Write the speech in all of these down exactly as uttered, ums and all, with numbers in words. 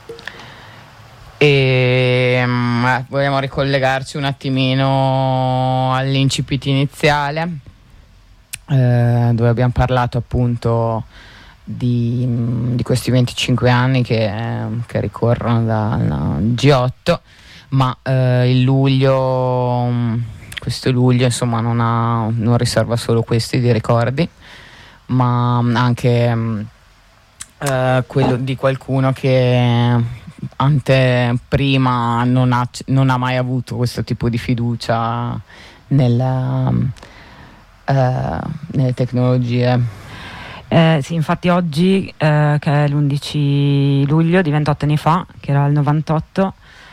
E um, vogliamo ricollegarci un attimino all'incipit iniziale, eh, dove abbiamo parlato appunto di, di questi venticinque anni che, che ricorrono dal G otto, ma eh, il luglio, questo luglio insomma non, ha, non riserva solo questi di ricordi, ma anche eh, quello di qualcuno che ante prima non ha, non ha mai avuto questo tipo di fiducia nella, eh, nelle tecnologie. Eh, sì, infatti oggi, eh, che è l'undici luglio di ventotto anni fa, che era il novantotto,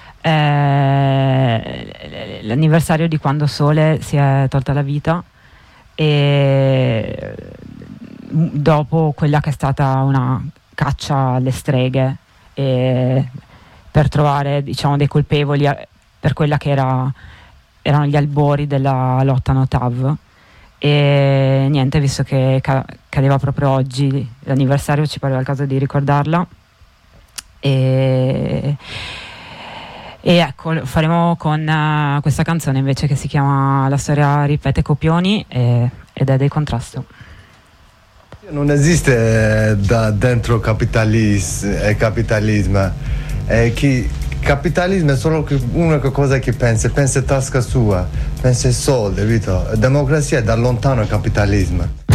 eh, l'anniversario di quando Sole si è tolta la vita, e dopo quella che è stata una caccia alle streghe, e per trovare, diciamo, dei colpevoli per quella che era, erano gli albori della lotta no T A V. E niente, visto che ca- cadeva proprio oggi l'anniversario, ci pareva il caso di ricordarla, e, e ecco, lo faremo con uh, questa canzone invece, che si chiama La storia ripete copioni, e, ed è del Contrasto. Non esiste da dentro capitalismo e capitalismo, è chi, capitalismo è solo un'unica cosa che pensa, pensa tasca sua, pensa ai soldi, capito? Democrazia è da lontano il capitalismo.